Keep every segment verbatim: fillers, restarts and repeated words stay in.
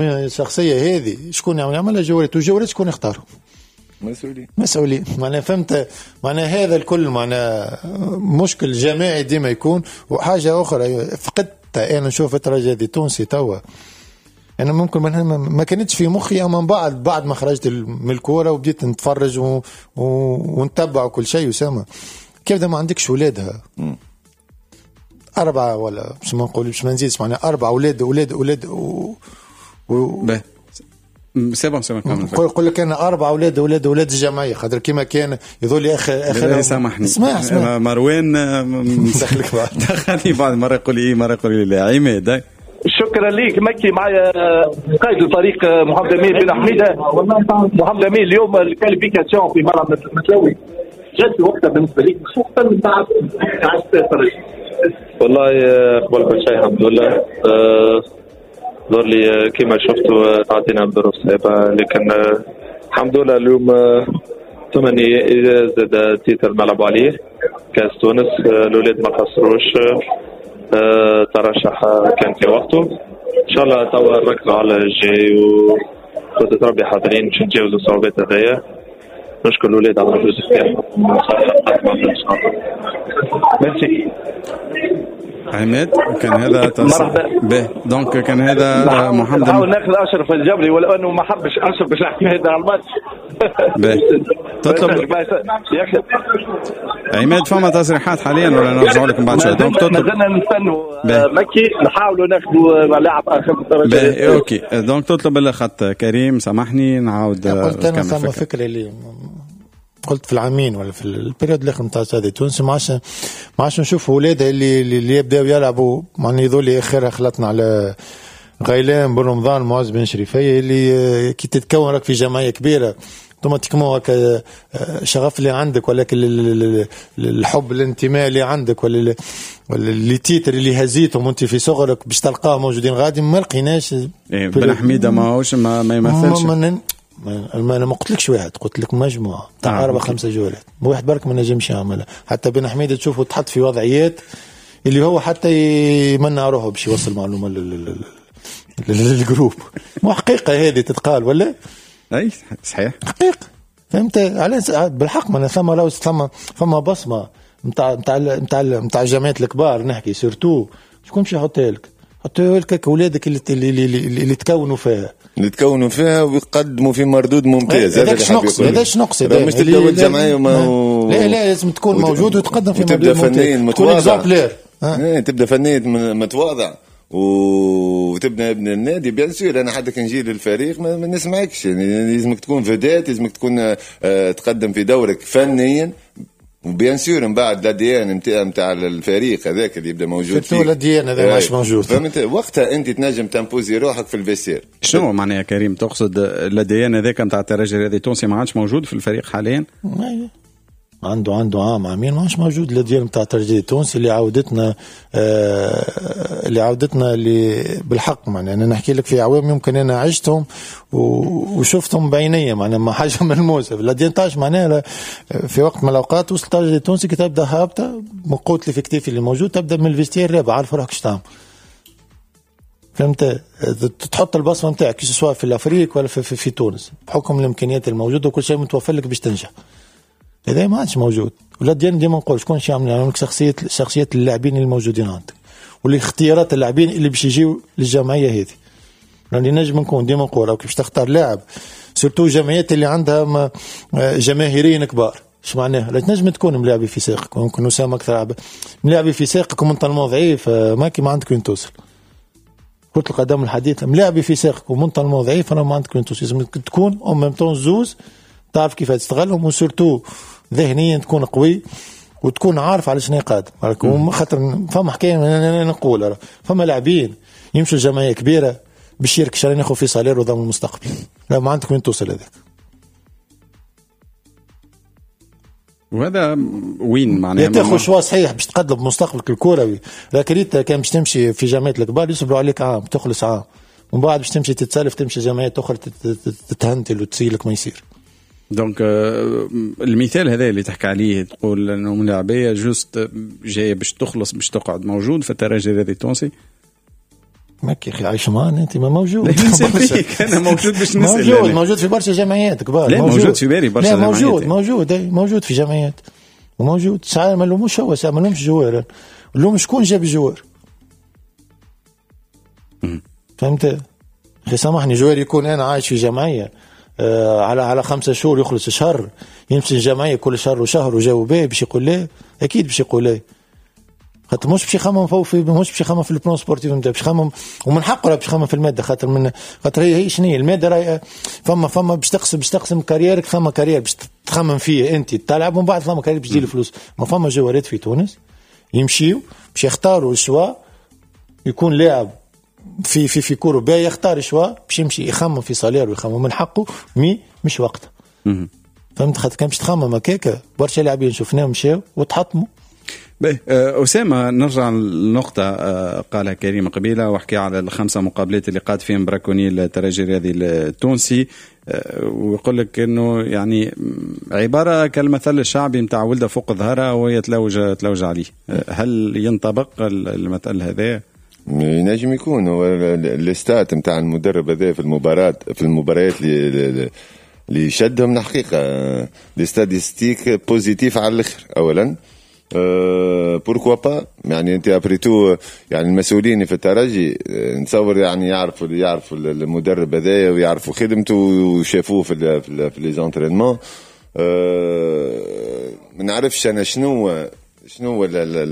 الشخصيه هذه شكون يعملها؟ جوارات، وجوارات شكون يختاروا؟ مسؤولين مسؤولين معناها فهمت معناها هذا الكل معناها مشكل جماعي ديما يكون. وحاجه اخرى فقدت انا نشوف الترجي التونسي توا انا ممكن ما كانتش في مخي اما من بعد بعد ما خرجت من الكوره وبديت نتفرج و... و... ونتبع كل شيء وسامة كيف ده ما عندكش ولادها اربعه ولا مش ما نقول مش ما نزيدش معناها اربعه اولاد اولاد اولاد و... و... سبعة سبعة كامل يقول لك أنا أربعة أولاد أولاد أولاد الجمعية خاطر كما كان يظل لي أخ أخ سامحني اسمع اسمع مروان مسخلك بعد دخلني بعد مرة يقول لي مرة يقول لي لا عماد شكرا ليك مكي معايا قائد الفريق محمد أمين بن حميدة. محمد أمين اليوم الكاليفيكاسيون في ملعب متلوي جات وقتها بالنسبة ليك خصوصا من بعد والله قبل كل شيء الحمد لله ظهر لي كما شفتوا تعطينا بظروف صعبة لكن الحمد لله اليوم ثمانية زاد تيتر نلعب عليه كاس تونس الأولاد ما قصروش ترشح كان في وقته إن شاء الله توا نركزوا على الجاي وكنت ربي حاضرين باش نتجاوزوا الصعوبات هذيا. نشكر الأولاد على المجهود تاعهم إن شاء الله. ميرسي عماد. كان هذا به دونك كان هذا محمد نحاول ناخذ اشرف الجبري ولو انه ما حبش اشرف باش نحكي هذا على الماتش به تطلب عماد فما تصريحات حاليا ولا نرجع لكم بعد شوي؟ دونك تطلب مازلنا نستنوا مكي نحاولوا ناخذوا لاعب اخر به اوكي دونك تطلب الاخت كريم سامحني نعاود قلت انا ثم فكره اللي قلت في العامين ولا في البريود الاخر نتاع السادة تونس ما عادش ما عادش نشوف اولادها اللي اللي يبداو يلعبوا معني يذول اخرها خلطنا على غيلان بن رمضان معز بن شريفيه اللي كي تتكون راك في جمعيه كبيره اوتوماتيكمون هكا شغف اللي عندك ولكن الحب الانتماء اللي عندك ولا ولا اللي تيتر اللي هزيتهم وانت في صغرك باش تلقاه موجودين غادي ما لقيناش. بن حميده ماهوش ما, ما يمثلش ما انا ما قلت لكش واحد قلت لك مجموعه تاع اربع خمسه جولات واحد برك ما نجمش يعملها. حتى بن حميده تشوفه تحط في وضعيات اللي هو حتى يمنع روحه باش يوصل معلومه للجروب. مو حقيقه هذه تتقال ولا اي صحيح حقيقه فهمت على بالحق ما ثم لو ثم فما بصمه نتاع نتاع نتاع نتاع الجامعات الكبار نحكي سورتو شكون باش يحطها لك حطوا لك اولادك اللي اللي اللي, اللي تكونوا فيها اللي تكونوا فيها ويقدموا في مردود ممتاز. هذا اللي نقصد هذا ايش نقصد مش تبدا الجمعيه وما لا لا لازم تكون موجود وتقدم في مردود ممتاز تكون اكزامبلير تبدا فنان متواضع وتبنى ابن النادي. بيان سور انا حدك نجي للفريق ما, ما نسمعكش يعني لازمك تكون فيدات لازمك تكون اه تقدم في دورك فنيا وبيان سور من بعد الديان نتاع نتاع الفريق هذاك اللي يبدا موجود فيه الديان هذا مش موجود فهمت وقتها انت تنجم تمبوزي روحك في الفيسير. شنو معناها يا كريم تقصد الديان هذاك نتاع الترجي الرياضي التونسي ما عادش موجود في الفريق حاليا؟ عنده عنده عام عامين ما عادش موجود الديان نتاع الترجي التونسي اللي عودتنا آه اللي عودتنا اللي بالحق معناها انا نحكي لك في عوام يمكن انا عشتهم وشفتهم بعينيا معناها ما حاجه ملموسه. الديان تاعش معناها في وقت من الاوقات وصل الترجي التونسي كي تبدا هابطه مقوت لي في كتيفي اللي موجود تبدا من الفيستير رابع عارف روحك اش تعمل فهمت تحط البصمه نتاعك سواء في الافريق ولا في, في, في تونس بحكم الامكانيات الموجوده وكل شيء متوفر لك باش تنجح. هذا ما عادش موجود ولا ديان ديما نقول شكون شي يعمل يعني شخصيه شخصيه اللاعبين الموجودين عندك والاختيارات اللاعبين اللي باش يجيو للجمعيه هذه راني نجم نكون ديما نقول راك باش تختار لاعب سورتو جمعيات اللي عندها جماهيريين كبار ايش معناها لا تنجم تكون ملاعبي في ساقك ممكن اسامه اكثر ملاعبي في ساقك ومنطلمون ضعيف ما كي ما عندك وين توصل. كرة القدم الحديثة ملاعبي في ساقك ومنطلمون ضعيف انا ما عندك وين توصل لازم تكون او ميم طون زوز تعرف كيف تستغلهم وسورتو ذهنيا تكون قوي وتكون عارف على شنو قادم خاطر فما حكايه انا نقول فما لاعبين يمشوا جمعيه كبيره باش يرك شرين ياخذ في صالير وضم المستقبل لا ما عندك وين توصل هذاك. وهذا وين معناها تاخذ شوا صحيح باش تقدم مستقبلك الكروي لكن انت كان باش تمشي في جمعيه الكبار يصبروا عليك عام تخلص عام ومن بعد باش تمشي تتسالف تمشي جمعيه اخرى تتهنتل وتسيلك ما يصير. دونك المثال هذا اللي تحكي عليه تقول انه ملاعبيه جوست جايه باش تخلص باش تقعد موجود في الترجي الرياضي التونسي ماك يا اخي عايش معانا انت ما موجود. انا موجود باش نسال. موجود موجود في برشا جمعيات كبار. لا موجود, موجود في بالي برشا جمعيات. موجود موجود اي موجود في جمعيات وموجود. ساعات ما لهمش هو ساعات ما لهمش جوار لهم شكون جاب الجوار. فهمت اخي سامحني جوار يكون انا عايش في جمعيه آه على على خمسة شهور يخلص شهر يمشي الجمعيه كل شهر وشهر وجاوب به باش يقول لا اكيد باش يقول لا خاطر مش باش يخمم فوق في مش باش يخمم في البلان سبورتيف نتاعو باش يخمم ومن حقه باش يخمم في الماده خاطر من خاطر هي هي شنو هي الماده راهي فما فما باش تقسم باش تقسم كاريرك فما كارير باش تخمم فيه انت تلعب ومن بعد فما كارير باش تجي الفلوس. ما فما جوارات في تونس يمشيو باش يختاروا الشوا يكون لاعب في في في كورة باهي يختار شوا باش يمشي يخمم في صالير ويخمم من حقه مي مش وقته. فهمت خاطر كان باش تخمم هكاكا برشا لاعبين شفناهم مشاو وتحطموا. باهي أسامة نرجع للنقطة قالها كريم قبيلة وحكي على الخمسة مقابلات اللي قاد فيهم براكوني الترجي الرياضي التونسي ويقول لك إنه يعني عبارة كالمثل الشعبي متاع ولده فوق ظهرها وهي تلوج تلوج عليه. هل ينطبق المثل هذا؟ ينجم يكون هو الاستات متاع المدرب هذا في المباراة في المباريات اللي اللي شدهم الحقيقة الاستاتيستيك بوزيتيف على الآخر أولا. أه بوركوا با يعني انت ابريتو يعني المسؤولين في الترجي نتصور يعني يعرفوا يعرفوا المدرب هذا ويعرفوا خدمته وشافوه في في لي زونترينمون. أه ما نعرفش انا شنو شنو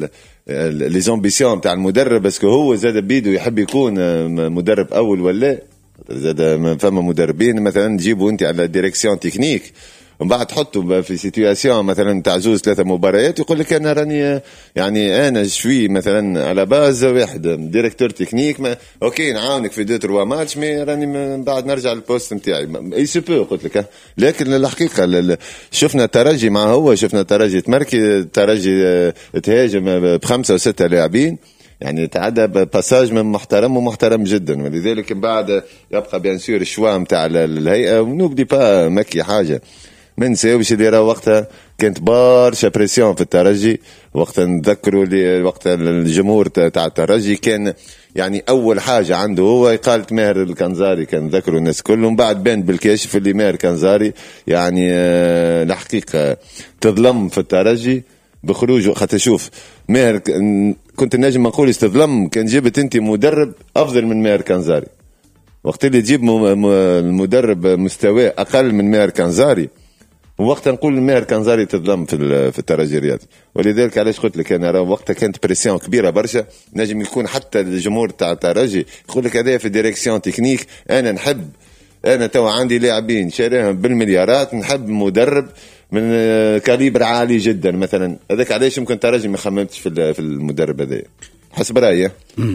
لي زامبيسيون تاع المدرب بس هو زاد بيدو يحب يكون مدرب اول ولا زاد فما مدربين مثلا تجيبوا انت على ديريكسيون تكنيك ومن بعد تحطوا في سيتوياسيون مثلا تعزوز ثلاثة مباريات يقول لك أنا راني يعني أنا شوي مثلا على باز واحد ديريكتور تكنيك ما أوكي نعاونك في دو تروا ماتش مي راني من بعد نرجع للبوست متاعي أي سوبو قلت لك. لكن الحقيقة شفنا الترجي مع هو شفنا الترجي تمركي الترجي تهاجم بخمسة وستة لاعبين يعني تعدى باساج من محترم ومحترم جدا. ولذلك بعد يبقى بيان سور الشوا متاع الهيئة ونوبدي با مكي حاجة من ساويش اللي راه وقتها كانت برشا بريسيون في الترجي. وقتها نذكروا اللي وقتها الجمهور تاع الترجي كان يعني اول حاجه عنده هو إقالة ماهر الكنزاري كان ذكروا الناس كلهم بعد بان بالكاشف اللي ماهر الكنزاري يعني آه الحقيقه تظلم في الترجي بخروجه. خاطر شوف ماهر كنت نجم نقول استظلم كان جبت انت مدرب افضل من ماهر الكنزاري وقت اللي تجيب المدرب مستواه اقل من ماهر الكنزاري وقت نقول الماهر كنزاري تظلم في في الترجي الرياضي. ولذلك علاش قلت لك انا وقتها كانت بريسيون كبيره برشا نجم يكون حتى الجمهور تاع الترجي يقول لك هذا في ديريكسيون تكنيك انا نحب انا تو عندي لاعبين شاريهم بالمليارات نحب مدرب من كاليبر عالي جدا مثلا هذاك علاش يمكن الترجي ما خممتش في في المدرب هذا حسب رايي.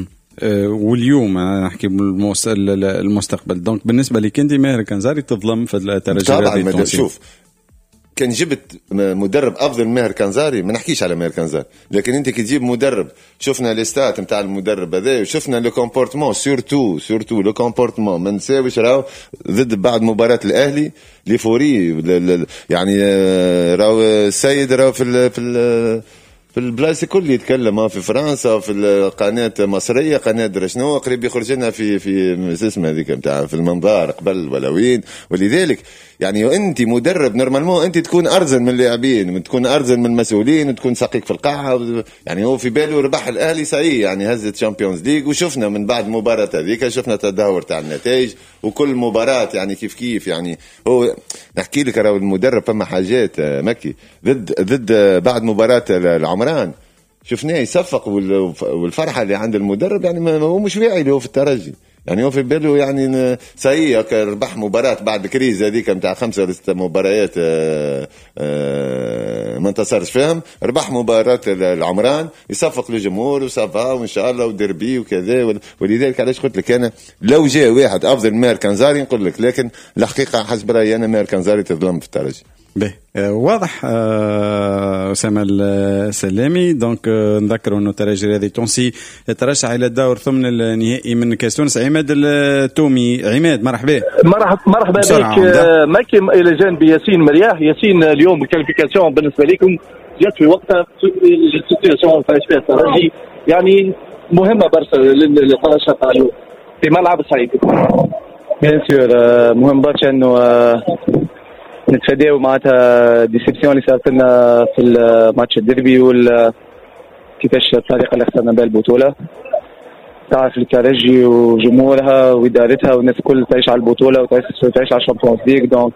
واليوم نحكي المستقبل دونك بالنسبه لك انت ماهر كنزاري تظلم في الترجي الرياضي التونسي. شوف كان جبت مدرب افضل ماهر كنزاري ما نحكيش على ماهر كنزاري لكن انت كي تجيب مدرب شفنا ليستات نتاع المدرب هذا وشفنا لو كومبورتمون سورتو سورتو لو كومبورتمون ما نساويش راهو ضد بعد مباراه الاهلي لي فوري يعني راهو السيد راهو في في في البلايص كل يتكلم في فرنسا في القناه المصريه قناه درشنو قريب يخرج لنا في في اسمها هذيك نتاع في المنظار قبل ولا وين. ولذلك يعني انت مدرب نورمالمون انت تكون ارزل من اللاعبين تكون ارزل من المسؤولين وتكون سقيق في القاعه يعني هو في باله ربح الاهلي صحيح يعني هزت تشامبيونز ليج وشفنا من بعد مباراه هذيك شفنا تدهور تاع النتائج وكل مباراه يعني كيف كيف يعني هو نحكي لك راهو المدرب فما حاجات مكي ضد ضد بعد مباراه العمران شفناه يصفق والفرحه اللي عند المدرب يعني هو مش واعي اللي هو في الترجي يعني هو في باله يعني صحيح ربح مباراة بعد الكريز هذيك متاع خمسة ولا ستة مباريات آآ آآ ما انتصرش فيهم ربح مباراة العمران يصفق للجمهور وصفا وإن شاء الله ودربي وكذا. ولذلك علاش قلت لك أنا لو جاء واحد أفضل ماهر كنزاري نقول لك لكن الحقيقة حسب رأيي أنا ماهر كنزاري تظلم في الترجي. به واضح أسامة السلامي دونك نذكر أنه الترجي الرياضي التونسي يترشح إلى الدور ثمن النهائي من كأس تونس. عماد التومي عماد مرحبا مرحبا مرحبا بك مكي إلى جانب ياسين مرياح. ياسين اليوم الكاليفيكاسيون بالنسبة لكم جات في وقتها السيتواسيون فاش فيها الترجي يعني مهمة برشا للقرشة تاع اليوم في ملعب الصعيدي. بيان سور مهم برشا انه نتفاداو معناتها ديسيبسيون اللي صارت لنا في الماتش الديربي وال كيفاش الطريقه اللي خسرنا بها البطوله. تعرف الترجي وجمهورها وادارتها والناس الكل تعيش على البطوله وتعيش على الشامبيونز ليغ، دونك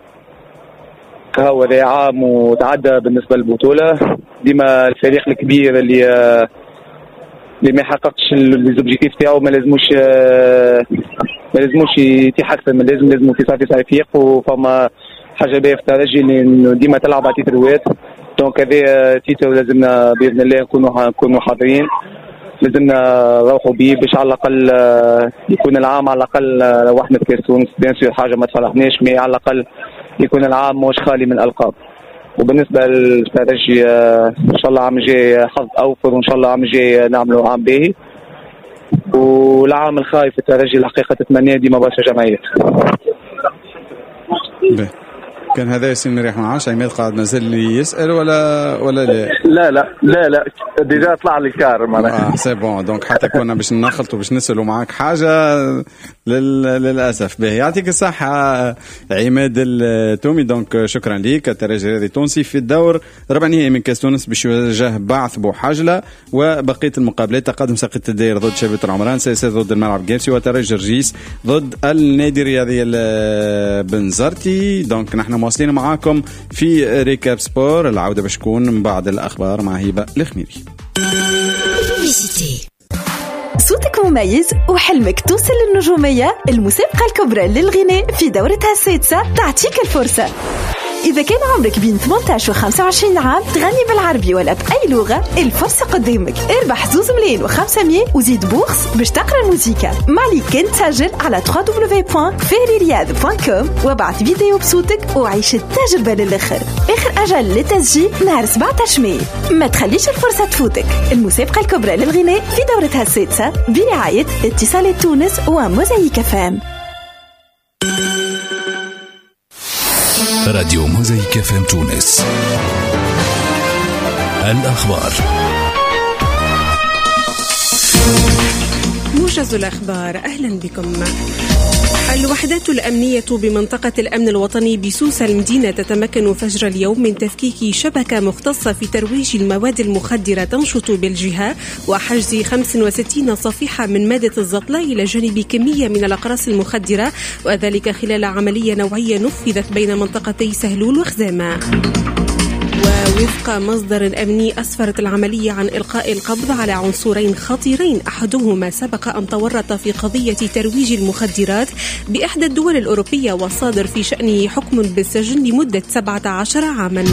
كهو عام وتعدى بالنسبه للبطوله. ديما الفريق الكبير اللي اللي ما يحققش ليزوبجيكتيف تاعو ما لازموش ما لازموش يتيح اكثر من لازم لازم في صافي يفيق. وفما حاجه باهيه في الترجي انه ديما تلعب على تيتروات، دونك هذا تيتر لازمنا باذن الله نكونوا نكونوا حاضرين، لازمنا نروحوا بيه باش على الاقل يكون العام على الاقل روحنا في كاس تونس. بيان سور حاجه ما تفرحناش، مي على الاقل يكون العام مش خالي من الالقاب. وبالنسبه للترجي ان شاء الله عام جاي حظ اوفر، وان شاء الله عام جاي نعملوا عام باهي. والعام الخايف الترجي الحقيقه تتمنى ديما برشا جمعيات. كان هذا ياسين مريح معاش عماد قاعد مازال اللي يسال ولا ولا لا لا لا لا لا ديجا طلع لي كار معناها اه سي بون. دونك حتى كنا باش نخلطوا باش نسالوا معاك حاجه لل... للاسف. به يعطيك الصحه عماد التومي. دونك شكرا ليك. الترجي الرياضي التونسي في الدور ربع نهائي من كاس تونس باش يواجه بعث بوحجله، وبقيه المقابلات تقدم ساقية الداير ضد شبيبة العمران، سياسات ضد الملعب الجيرسي، وترجي رجيس ضد النادي الرياضي البنزرتي. دونك نحن مواصلين معاكم في ريكاب سبور. العودة باش تكون من بعد الأخبار مع هبة الخميري. صوتك مميز وحلمك توصل للنجومية. المسابقة الكبرى للغناء في دورتها السادسة تعطيك الفرصة. إذا كان عمرك بين ثمانية عشر و خمسة وعشرين عام تغني بالعربي ولا بأي لغة، الفرصة قدامك. اربح زوز ملايين وخمسمية وزيد بوخس باش تقرأ الموسيقى. ما عليك كان تسجل على دبليو دبليو دبليو دوت فيري رياض دوت كوم وابعث فيديو بصوتك وعيش التجربة للآخر. آخر أجل للتسجيل نهار سبعة عشر ماي. ما تخليش الفرصة تفوتك. المسابقة الكبرى للغناء في دورتها السادسة برعاية اتصالات تونس وموزايك فام. راديو موزايك فام تونس. الأخبار. موجز الأخبار. أهلا بكم. الوحدات الأمنية بمنطقة الأمن الوطني بسوسة المدينة تتمكن فجر اليوم من تفكيك شبكة مختصة في ترويج المواد المخدرة تنشط بالجهة، وحجز خمس وستين صفيحة من مادة الزطلة إلى جانب كمية من الأقراص المخدرة، وذلك خلال عملية نوعية نفذت بين منطقتي سهلول وخزامة. ووفق مصدر أمني أسفرت العملية عن إلقاء القبض على عنصرين خطيرين، أحدهما سبق أن تورط في قضية ترويج المخدرات بإحدى الدول الأوروبية والصادر في شأنه حكم بالسجن لمدة سبعة عشر عاما.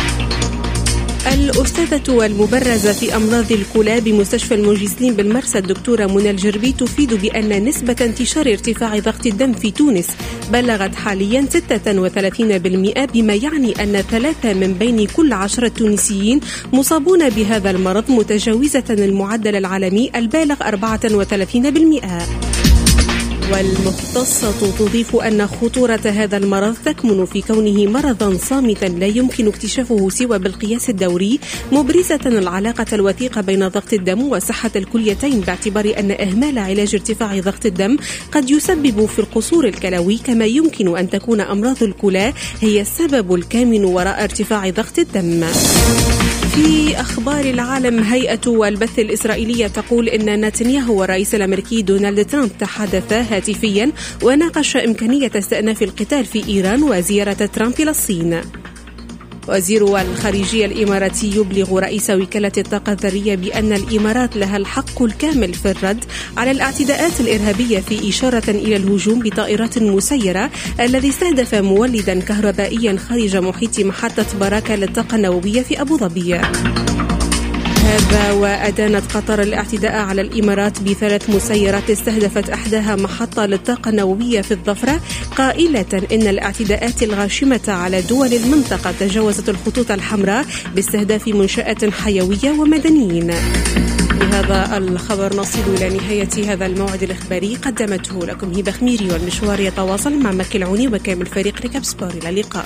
الأستاذة المبرزة في أمراض الكلى بمستشفى المنجزلين بالمرسى الدكتورة منى الجربي تفيد بأن نسبة انتشار ارتفاع ضغط الدم في تونس بلغت حاليا ستة وثلاثين بالمئة، بما يعني أن ثلاثة من بين كل عشرة تونسيين مصابون بهذا المرض، متجاوزة المعدل العالمي البالغ أربعة وثلاثين بالمئة. والمختصة تضيف أن خطورة هذا المرض تكمن في كونه مرضا صامتا لا يمكن اكتشافه سوى بالقياس الدوري، مبرزة العلاقة الوثيقة بين ضغط الدم وصحة الكليتين، باعتبار أن إهمال علاج ارتفاع ضغط الدم قد يسبب في القصور الكلوي، كما يمكن أن تكون أمراض الكلى هي السبب الكامن وراء ارتفاع ضغط الدم. في أخبار العالم، هيئة البث الإسرائيلية تقول إن نتنياهو والرئيس الأمريكي دونالد ترامب تحدثا هاتفيا وناقش إمكانية استئناف القتال في إيران وزيارة ترامب إلى الصين. وزير الخارجية الإماراتي يبلغ رئيس وكالة الطاقة الذرية بأن الإمارات لها الحق الكامل في الرد على الاعتداءات الإرهابية، في إشارة إلى الهجوم بطائرات مسيرة الذي استهدف مولدا كهربائيا خارج محيط محطة براكة للطاقة النووية في أبو ظبي. هذا وأدانت قطر الاعتداء على الإمارات بثلاث مسيرات استهدفت أحداها محطة للطاقة النووية في الظفرة، قائلة إن الاعتداءات الغاشمة على دول المنطقة تجاوزت الخطوط الحمراء باستهداف منشآت حيوية ومدنيين. بهذا الخبر نصل إلى نهاية هذا الموعد الإخباري، قدمته لكم هبة خميري، والمشوار يتواصل مع مكي العوني وكامل فريق ريكاب سبور. إلى اللقاء.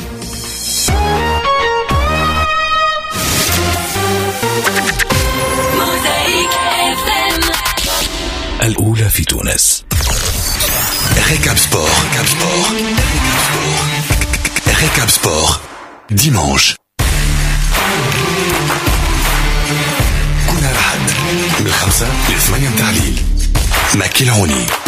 الأولى في تونس. Récap Sport. Récap Sport. Récap Sport. Dimanche. كل أحد من الخمسة للثمانية متاع الليل. مكي العوني.